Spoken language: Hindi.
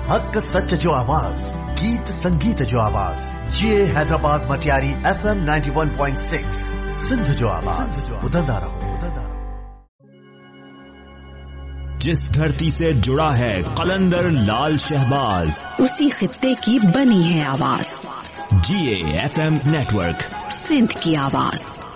हक सच जो आवाज, गीत संगीत जो आवाज, ये हैदराबाद मटियारी FM 91.6 सिंध जो आवाज, उधरदा रहो। जिस धरती से जुड़ा है कलंदर लाल शहबाज, उसी खित्ते की बनी है आवाज। GA FM नेटवर्क, सिंध की आवाज।